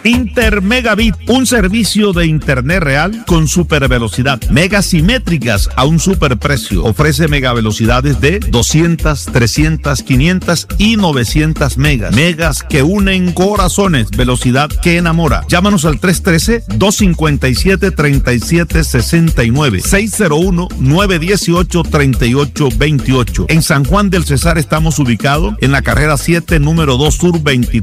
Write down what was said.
Intermegabit, un servicio de internet real con supervelocidad, megas simétricas a un superprecio. Ofrece megavelocidades de 200, 300, 500 y 900 megas. Megas que unen corazones, velocidad que enamora. Llámanos al 313-257-3769, 601-918-3828. En San Juan del Cesar estamos ubicados en la carrera 7, número 2 Sur 23.